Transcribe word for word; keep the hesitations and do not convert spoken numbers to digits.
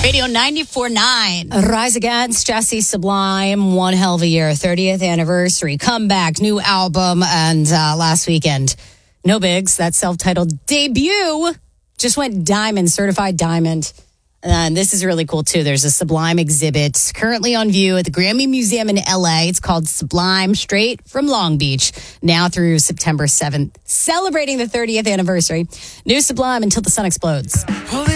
Radio ninety-four point nine. Rise Against, Jesse Sublime, one hell of a year, thirtieth anniversary, comeback, new album, and uh, last weekend, No Bigs, that self-titled debut just went diamond, certified diamond. And this is really cool, too. There's a Sublime exhibit currently on view at the Grammy Museum in L A. It's called Sublime, straight from Long Beach, now through September seventh, celebrating the thirtieth anniversary. New Sublime until the sun explodes.